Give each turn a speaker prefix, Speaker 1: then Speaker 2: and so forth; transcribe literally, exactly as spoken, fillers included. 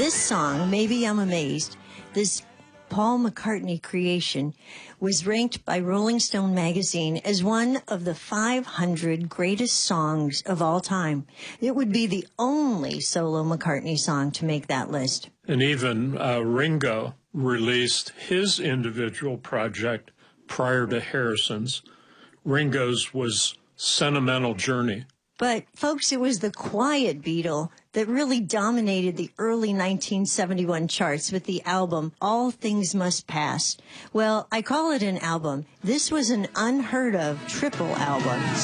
Speaker 1: This song, Maybe I'm Amazed, this Paul McCartney creation, was ranked by Rolling Stone magazine as one of the five hundred greatest songs of all time. It would be the only solo McCartney song to make that list.
Speaker 2: And even uh, Ringo released his individual project prior to Harrison's. Ringo's was Sentimental Journey.
Speaker 1: But, folks, it was the quiet Beatle that really dominated the early nineteen seventy-one charts with the album All Things Must Pass. Well, I call it an album. This was an unheard of triple album.